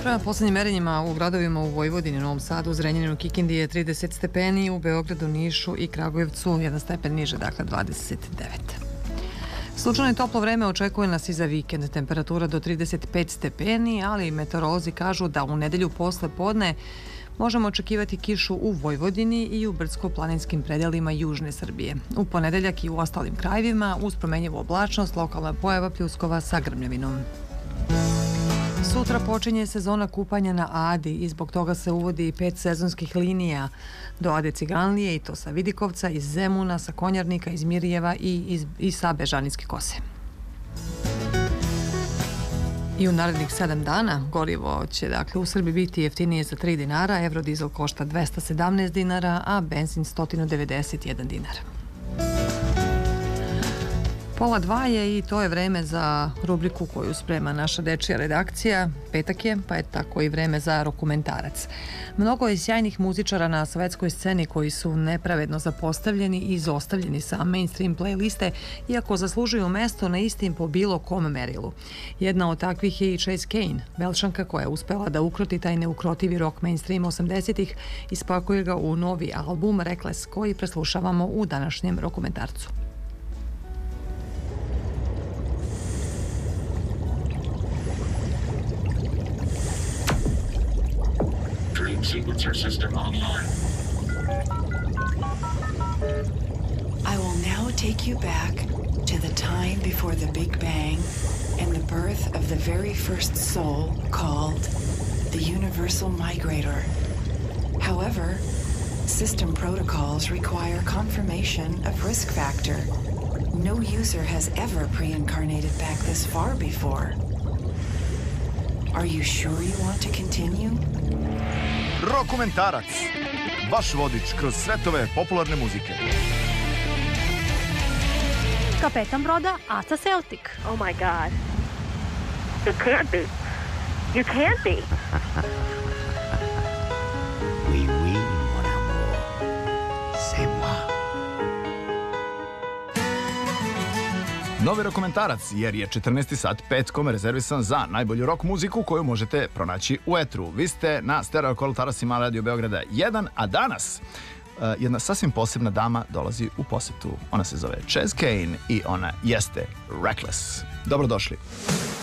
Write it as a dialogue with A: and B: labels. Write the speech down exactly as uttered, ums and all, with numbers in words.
A: Prema poslednjim merenjima u gradovima u Vojvodini, Novom Sadu, Zrenjaninu, Kikindi je trideset stepeni, u Beogradu, Nišu i Kragujevcu jedan stepen niže, dakle dvadeset devet. Slučajno i toplo vreme očekuje nas i za vikend. Temperatura do trideset pet stepeni, ali meteorolozi kažu da u nedelju posle podne možemo očekivati kišu u Vojvodini i u brdsko-planinskim predelima južne Srbije. U ponedeljak i u ostalim krajevima uz promenjivu oblačnost, lokalna pojava pljuskova sa grmljavinom. Sutra počinje sezona kupanja na Adi i zbog toga se uvodi pet sezonskih linija do Ade Ciganlije, i to sa Vidikovca, iz Zemuna, sa Konjarnika, iz Mirjeva i, iz, i sa Bežanijske kose. I u narednih sedam dana gorivo će dakle u Srbiji biti jeftinije za tri dinara, evrodizel košta dvesta sedamnaest dinara, a benzin sto devedeset jedan dinar. Pola dva je i to je vreme za rubriku koju sprema naša dečija redakcija. Petak je, pa je tako i vreme za Rokumentarac. Mnogo je sjajnih muzičara na svetskoj sceni koji su nepravedno zapostavljeni i izostavljeni sa mainstream playliste, iako zaslužuju mesto na istim po bilo kom merilu. Jedna od takvih je i Chase Kane, Velšanka koja je uspela da ukroti taj neukrotivi rock mainstream osamdesetih i spakuje ga u novi album Reckless, koji preslušavamo u današnjem Rokumentarcu.
B: Sequencer system online.
C: I will now take you back to the time before the Big Bang and the birth of the very first soul called the Universal Migrator. However, system protocols require confirmation of risk factor. No user has ever pre-incarnated back this far before. Are you sure you want to continue?
D: Rokumentarac, vaš vodič kroz svetove popularne muzike.
E: Kapetan broda Aca Celtic.
F: Oh my god. You can't be. You can't be.
G: Oui, oui, mon amour. C'est moi.
D: Novi Rokumentarac, jer je četrnaesti sat petkom rezervisan za najbolju rock muziku koju možete pronaći u etru. Vi ste na stereo kolotarasima Radio Beograda jedan, a danas uh, jedna sasvim posebna dama dolazi u posetu. Ona se zove Chase Kane i ona jeste Reckless. Dobrodošli.